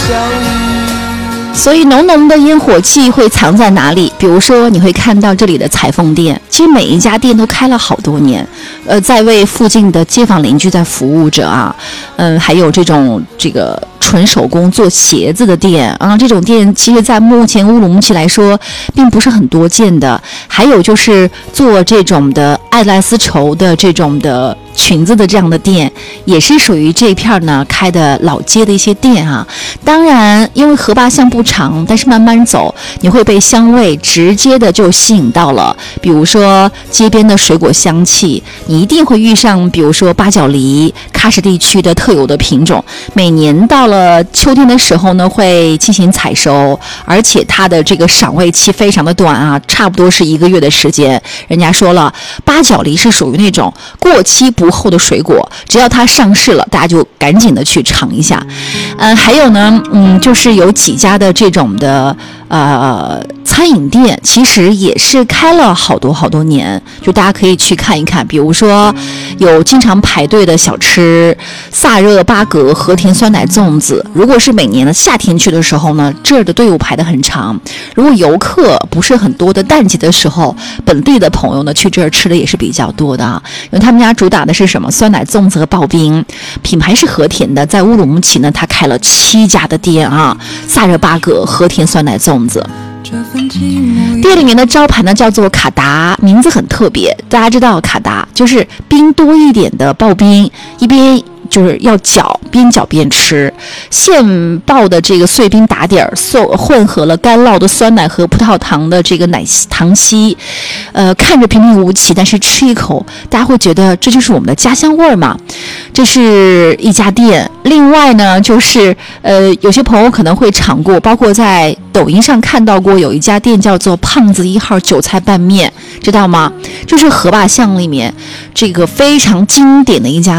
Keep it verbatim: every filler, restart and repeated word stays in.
所以浓浓的烟火气会藏在哪里？比如说你会看到这里的裁缝店，其实每一家店都开了好多年，呃，在为附近的街坊邻居在服务着啊，嗯、呃，还有这种这个纯手工做鞋子的店啊，这种店其实在目前乌鲁木齐来说并不是很多见的。还有就是做这种的爱莱丝绸的这种的裙子的这样的店，也是属于这一片呢开的老街的一些店啊。当然因为河坝巷不长，但是慢慢走你会被香味直接的就吸引到了，比如说街边的水果香气，你一定会遇上比如说八角梨，喀什地区的特有的品种，每年到了秋天的时候呢会进行采收，而且它的这个赏味期非常的短啊，差不多是一个月的时间。人家说了，八角梨是属于那种过期不候的水果，只要它上市了大家就赶紧的去尝一下。嗯、呃，还有呢嗯，就是有几家的这种的呃餐饮店其实也是开了好多好多年，就大家可以去看一看。比如说有经常排队的小吃萨热巴格和田酸奶粽子，如果是每年的夏天去的时候呢，这儿的队伍排得很长。如果游客不是很多的淡季的时候，本地的朋友呢去这儿吃的也是比较多的啊。因为他们家主打的是什么酸奶粽子和刨冰，品牌是和田的，在乌鲁木齐呢他开了七家的店啊，萨热巴格和田酸奶粽子。店里面的招牌呢叫做卡达，名字很特别。大家知道卡达就是冰多一点的刨冰，一边就是要搅，边搅边吃。现刨的这个碎冰打底儿，混合了干酪的酸奶和葡萄糖的这个奶糖稀，呃，看着平平无奇，但是吃一口，大家会觉得这就是我们的家乡味儿嘛。这是一家店。另外呢，就是呃，有些朋友可能会尝过，包括在抖音上看到过，有一家店叫做胖子一号韭菜拌面，知道吗？就是河坝巷里面这个非常经典的一家